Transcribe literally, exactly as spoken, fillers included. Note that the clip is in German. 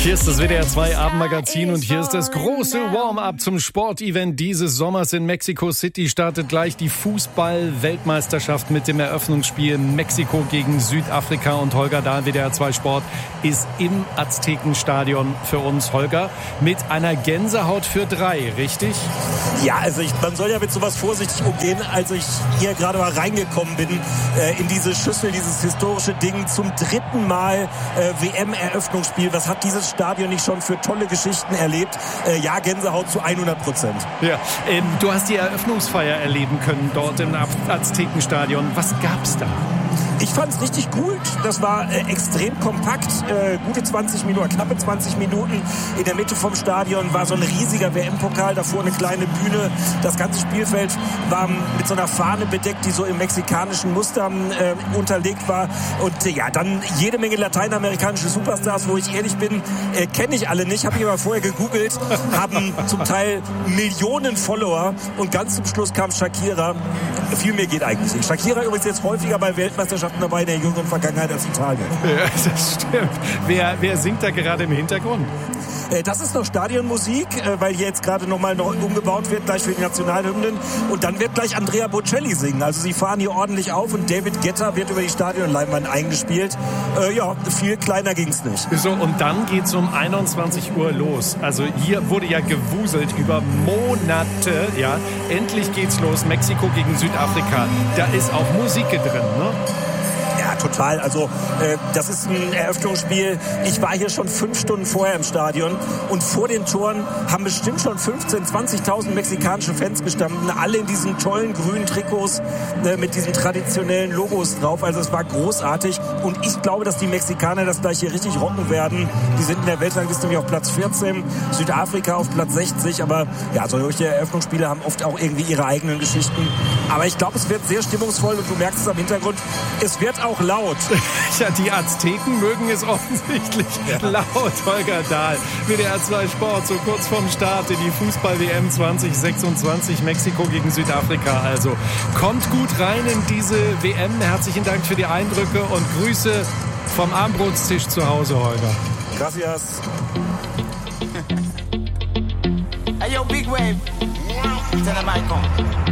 Hier ist das W D R zwei Abendmagazin und hier ist das große Warm-up zum Sportevent dieses Sommers in Mexico City. Startet gleich die Fußball-Weltmeisterschaft mit dem Eröffnungsspiel Mexiko gegen Südafrika. Und Holger Dahl, W D R zwei Sport, ist im Aztekenstadion für uns. Holger, mit einer Gänsehaut für drei, richtig? Ja, also ich, man soll ja mit sowas vorsichtig umgehen. Als ich hier gerade mal reingekommen bin äh, in diese Schüssel, dieses historische Ding, zum dritten Mal äh, W M-Eröffnungsspiel. Was hat dieses Stadion nicht schon für tolle Geschichten erlebt? Äh, ja, Gänsehaut zu hundert Prozent. Ja, ähm, du hast die Eröffnungsfeier erleben können dort im Aztekenstadion. Was gab's da? Ich fand es richtig gut. Das war äh, extrem kompakt. Äh, gute zwanzig Minuten, knappe zwanzig Minuten. In der Mitte vom Stadion war so ein riesiger W M-Pokal. Davor eine kleine Bühne. Das ganze Spielfeld war mit so einer Fahne bedeckt, die so im mexikanischen Muster äh, unterlegt war. Und äh, ja, dann jede Menge lateinamerikanische Superstars, wo ich ehrlich bin, äh, kenne ich alle nicht. Habe ich aber vorher gegoogelt. Haben zum Teil Millionen Follower. Und ganz zum Schluss kam Shakira. Viel mehr geht eigentlich nicht. Shakira übrigens jetzt häufiger bei Weltmeisterschaften dabei in der jüngeren Vergangenheit als Italien. Ja, das stimmt. Wer, wer singt da gerade im Hintergrund? Das ist noch Stadionmusik, weil hier jetzt gerade nochmal noch umgebaut wird, gleich für die Nationalhymnen. Und dann wird gleich Andrea Bocelli singen. Also sie fahren hier ordentlich auf und David Guetta wird über die Stadionleinwand eingespielt. Äh, ja, viel kleiner ging's nicht. So, und dann geht's um einundzwanzig Uhr los. Also hier wurde ja gewuselt über Monate. Ja, endlich geht's los. Mexiko gegen Südafrika. Da ist auch Musik drin, ne? Ja, total. Also äh, das ist ein Eröffnungsspiel. Ich war hier schon fünf Stunden vorher im Stadion und vor den Toren haben bestimmt schon fünfzehntausend, zwanzigtausend mexikanische Fans gestanden. Alle in diesen tollen grünen Trikots äh, mit diesen traditionellen Logos drauf. Also es war großartig und ich glaube, dass die Mexikaner das gleich hier richtig rocken werden. Die sind in der Weltrangliste nämlich auf Platz vierzehn, Südafrika auf Platz sechzig. Aber ja, solche Eröffnungsspiele haben oft auch irgendwie ihre eigenen Geschichten. Aber ich glaube, es wird sehr stimmungsvoll und du merkst es am Hintergrund. Es wird auch laut. Ja, die Azteken mögen es offensichtlich ja. laut. Holger Dahl, W D R zwei Sport, so kurz vorm Start in die Fußball-W M zwanzig sechsundzwanzig, Mexiko gegen Südafrika. Also kommt gut rein in diese W M. Herzlichen Dank für die Eindrücke und Grüße vom Abendbrotstisch zu Hause, Holger. Gracias. Hey, yo, Big Wave. Tell them I come.